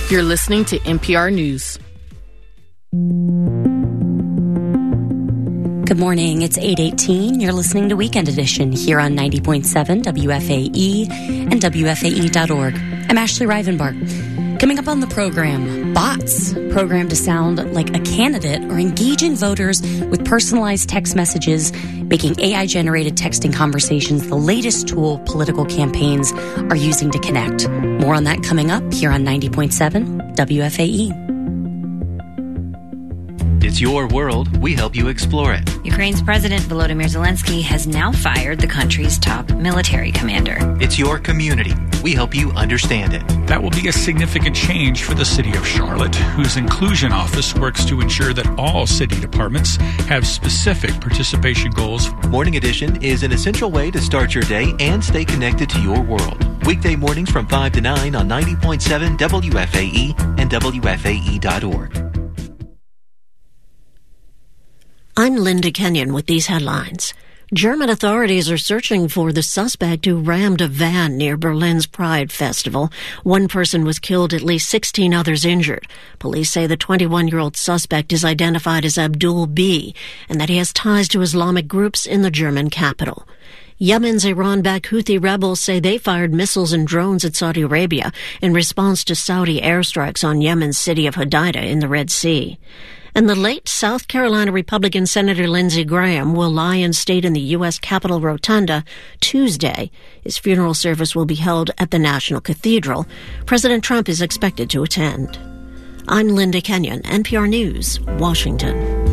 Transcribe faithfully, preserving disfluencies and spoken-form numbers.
You're listening to N P R News. Good morning. It's eight eighteen. You're listening to Weekend Edition here on ninety point seven W F A E and W F A E dot org. I'm Ashley Rivenbark. Coming up on the program, bots programmed to sound like a candidate are engaging voters with personalized text messages, making A I-generated texting conversations the latest tool political campaigns are using to connect. More on that coming up here on ninety point seven W F A E. It's your world. We help you explore it. Ukraine's President Volodymyr Zelensky has now fired the country's top military commander. It's your community. We help you understand it. That will be a significant change for the city of Charlotte, whose inclusion office works to ensure that all city departments have specific participation goals. Morning Edition is an essential way to start your day and stay connected to your world. Weekday mornings from five to nine on ninety point seven W F A E and W F A E dot org. I'm Linda Kenyon with these headlines. German authorities are searching for the suspect who rammed a van near Berlin's Pride Festival. One person was killed, at least sixteen others injured. Police say the twenty-one-year-old suspect is identified as Abdul B. and that he has ties to Islamic groups in the German capital. Yemen's Iran-backed Houthi rebels say they fired missiles and drones at Saudi Arabia in response to Saudi airstrikes on Yemen's city of Hodeidah in the Red Sea. And the late South Carolina Republican Senator Lindsey Graham will lie in state in the U S Capitol Rotunda Tuesday. His funeral service will be held at the National Cathedral. President Trump is expected to attend. I'm Linda Kenyon, N P R News, Washington.